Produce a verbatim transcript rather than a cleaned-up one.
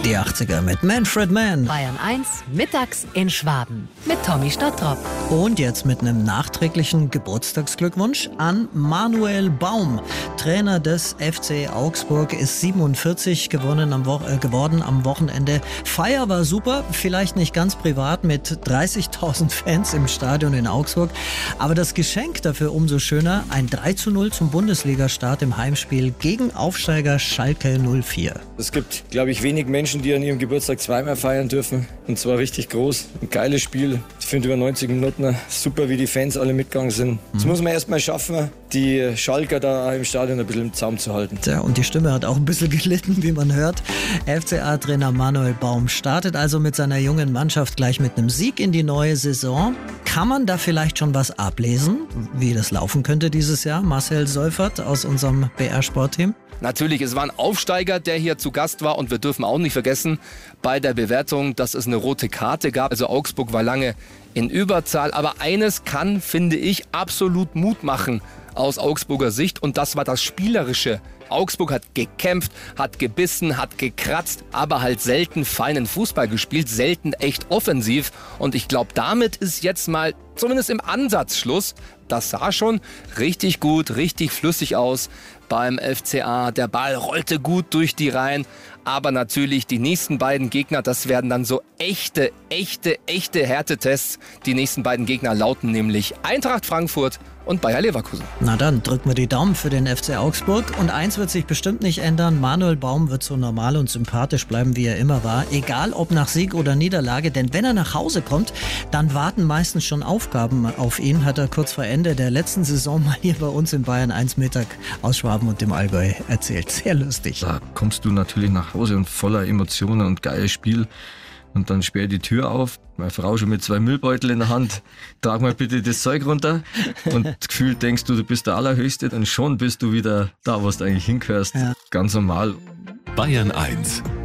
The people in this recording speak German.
Die achtziger mit Manfred Mann. Bayern eins, mittags in Schwaben mit Tommy Stottrop. Und jetzt mit einem nachträglichen Geburtstagsglückwunsch an Manuel Baum. Trainer des F C Augsburg, ist siebenundvierzig gewonnen am Wo- äh, geworden am Wochenende. Feier war super, vielleicht nicht ganz privat mit dreißigtausend Fans im Stadion in Augsburg. Aber das Geschenk dafür umso schöner, ein drei zu null zum Bundesligastart im Heimspiel gegen Aufsteiger Schalke null vier. Es gibt, glaube ich, wenig Menschen, die an ihrem Geburtstag zweimal feiern dürfen. Und zwar richtig groß. Ein geiles Spiel. Ich finde über neunzig Minuten super, wie die Fans alle mitgegangen sind. Das muss man erst mal schaffen, die Schalker da im Stadion ein bisschen im Zaum zu halten. Tja, und die Stimme hat auch ein bisschen gelitten, wie man hört. F C A-Trainer Manuel Baum startet also mit seiner jungen Mannschaft gleich mit einem Sieg in die neue Saison. Kann man da vielleicht schon was ablesen, wie das laufen könnte dieses Jahr? Marcel Seufert aus unserem B R-Sportteam. Natürlich, es war ein Aufsteiger, der hier zu Gast war, und wir dürfen auch nicht vergessen bei der Bewertung, dass es eine rote Karte gab. Also Augsburg war lange in Überzahl, aber eines kann, finde ich, absolut Mut machen aus Augsburger Sicht, und das war das Spielerische. Augsburg hat gekämpft, hat gebissen, hat gekratzt, aber halt selten feinen Fußball gespielt, selten echt offensiv. Und ich glaube, damit ist jetzt mal zumindest im Ansatz Schluss. Das sah schon richtig gut, richtig flüssig aus beim F C A. Der Ball rollte gut durch die Reihen. Aber natürlich die nächsten beiden Gegner, das werden dann so echte, echte, echte Härtetests. Die nächsten beiden Gegner lauten nämlich Eintracht Frankfurt und Bayer Leverkusen. Na dann drücken wir die Daumen für den F C Augsburg. Und eins wird sich bestimmt nicht ändern. Manuel Baum wird so normal und sympathisch bleiben, wie er immer war. Egal ob nach Sieg oder Niederlage. Denn wenn er nach Hause kommt, dann warten meistens schon Aufgaben auf ihn. Hat er kurz vor Ende der letzten Saison mal hier bei uns in Bayern eins Mittag aus Schwaben und dem Allgäu erzählt. Sehr lustig. Da kommst du natürlich nach Hause und voller Emotionen und geiles Spiel. Und dann sperre die Tür auf, meine Frau schon mit zwei Müllbeuteln in der Hand, trag mal bitte das Zeug runter, und gefühlt denkst du, du bist der Allerhöchste, und schon bist du wieder da, wo du eigentlich hingehörst. Ja. Ganz normal. Bayern eins